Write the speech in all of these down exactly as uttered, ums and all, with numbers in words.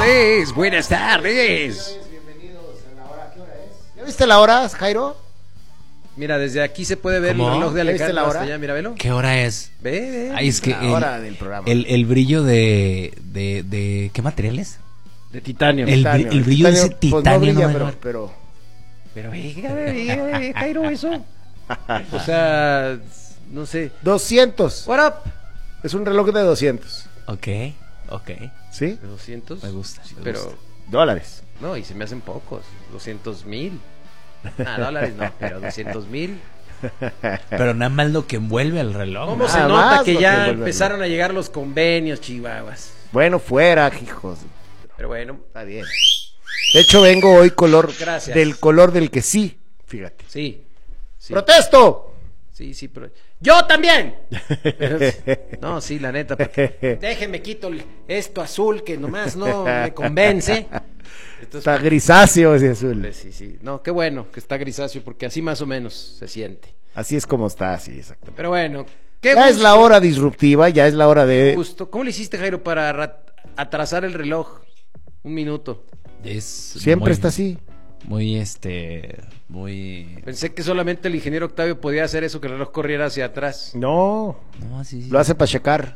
tardes, buenas tardes. Bienvenidos a la hora. ¿Qué hora es? ¿Ya viste la hora, Jairo? Mira, desde aquí se puede ver ¿Cómo? el reloj de ¿Ya viste Alejandro la hora? hasta allá, mira, velo. ¿Qué hora es? Ve, ve. Ay, es que La el, hora del programa. el, el brillo de, de, de... ¿Qué materiales? De titanio. El, Titanio. bri- el brillo de ese Titanio, pues, titanio no brilla, no me pero, va. pero Pero venga, venga, venga, Jairo, eso. O sea, no sé. doscientos. What up? Es un reloj de doscientos. Ok, ok. ¿Sí? ¿De doscientos? Me gusta, Sí, me pero, gusta. Dólares. no, y se me hacen pocos. doscientos mil. Ah, dólares no, pero doscientos mil. Pero nada más lo que envuelve al reloj. ¿Cómo ¿no? se Nada nota más que lo que ya vuelve empezaron a llegar los convenios, chihuahuas? Bueno, fuera, hijos. Pero bueno, Está bien. De hecho, vengo hoy color Gracias. del color del que sí. Fíjate. sí. Sí, ¡Protesto! sí, sí, pero... ¡Yo también! Pero, no, sí, la neta, porque... Déjenme quito el- esto azul que nomás no me convence. Esto es- Está grisáceo ese azul. Sí, sí. No, qué bueno que está grisáceo, porque así más o menos se siente. Así es como está, sí, exacto. Pero bueno, qué Ya es gusto, la hora disruptiva, ya es la hora de... gusto. ¿Cómo le hiciste, Jairo, para ra- atrasar el reloj? Un minuto. Es Siempre muy- está así. Muy, este... Muy... Pensé que solamente el ingeniero Octavio podía hacer eso, que el reloj corriera hacia atrás. No, No, sí, sí. lo hace para checar.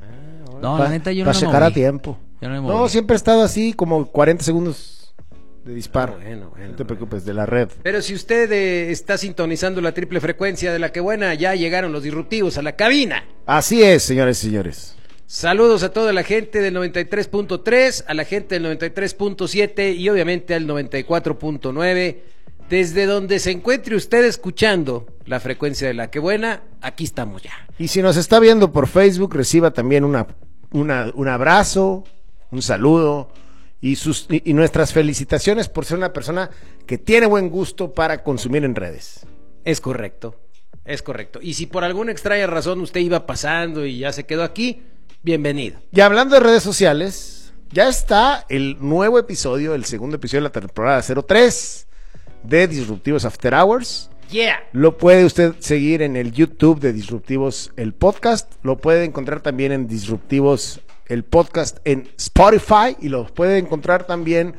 No, Pa- la neta yo pa no me checar a moví. tiempo. Yo no me No, moví. siempre ha estado así, como cuarenta segundos de disparo. Ah, bueno, bueno, no te bueno. preocupes, de la red. Pero si usted eh, está sintonizando la triple frecuencia de la que buena, ya llegaron los disruptivos a la cabina. Así es, señores y señores. Saludos a toda la gente del noventa y tres punto tres, a la gente del noventa y tres punto siete y obviamente al noventa y cuatro punto nueve. Desde donde se encuentre usted escuchando la frecuencia de la que buena, aquí estamos ya. Y si nos está viendo por Facebook, reciba también una, una- un abrazo, un saludo y, sus, y, y nuestras felicitaciones por ser una persona que tiene buen gusto para consumir en redes. Es correcto, es correcto. Y si por alguna extraña razón usted iba pasando y ya se quedó aquí, bienvenido. Y hablando de redes sociales, ya está el nuevo episodio, el segundo episodio de la temporada cero tres de Disruptivos After Hours. Yeah. Lo puede usted seguir en el YouTube de Disruptivos el podcast. Lo puede encontrar también en Disruptivos el podcast en Spotify. Y lo puede encontrar también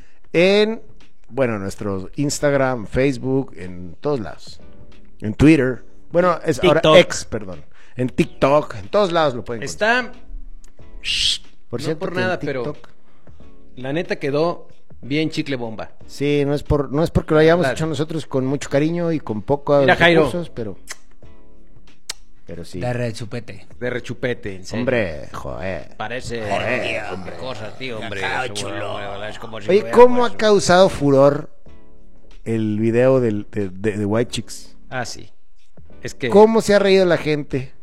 en, bueno, nuestro Instagram, Facebook, en todos lados. En Twitter. Bueno, es TikTok. ahora X, perdón. En TikTok, en todos lados lo pueden encontrar. Está, Por no cierto por que en nada, pero TikTok- la neta quedó bien chicle bomba. Sí, no es por no es porque lo hayamos Claro. hecho nosotros con mucho cariño y con pocos Mira, Jairo. recursos, pero pero sí. De rechupete. De rechupete, en serio. Hombre, joder. Parece Joder, hombre. cosas, tío, hombre. Acá, Eso, chulo. bueno, bueno, es como si Oye, fuera, ¿cómo pues, ha causado furor el video del, de, de- de White Chicks? Ah, sí. Es que ¿Cómo se ha reído la gente